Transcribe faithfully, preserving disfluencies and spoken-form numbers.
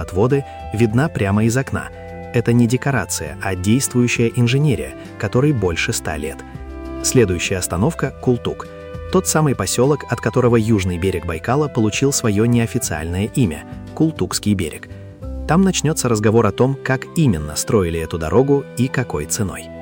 отводы, видна прямо из окна. Это не декорация, а действующая инженерия, которой больше ста лет. Следующая остановка – Култук. Тот самый поселок, от которого южный берег Байкала получил свое неофициальное имя – Култукский берег. Там начнется разговор о том, как именно строили эту дорогу и какой ценой.